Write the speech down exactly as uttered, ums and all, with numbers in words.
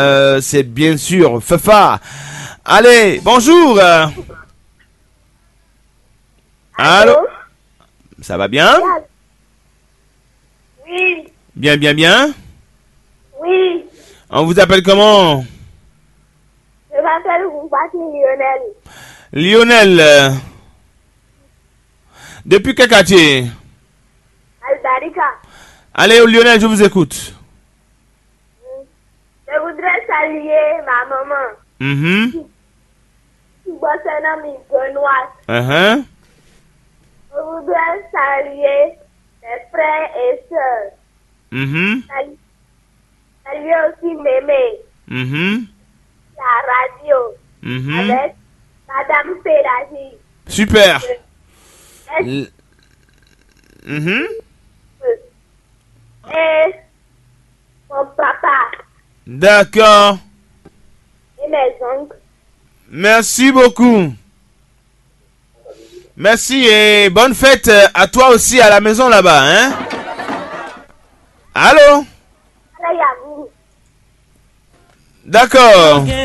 Euh, c'est bien sûr Fafa. Allez, bonjour. Allô? Ça va bien? Oui. Bien, bien, bien. Oui. On vous appelle comment? Je m'appelle Roubati Lionel. Lionel. euh, Depuis quel quartier? Albarika. Allez, Lionel, je vous écoute. Je voudrais saluer ma maman. Mhm. Qui bosse un ami Benoît. Uh-huh. Je voudrais saluer mes frères et sœurs. Mhm. Saluer saluer aussi Mémé. Mhm. La radio. Mhm. Avec Madame Pélagie. Super. Et, L- Mhm. et mon papa. D'accord. Et mes oncles. Merci beaucoup. Merci et bonne fête euh, à toi aussi à la maison là-bas, hein? Allô? Allez, à vous. D'accord.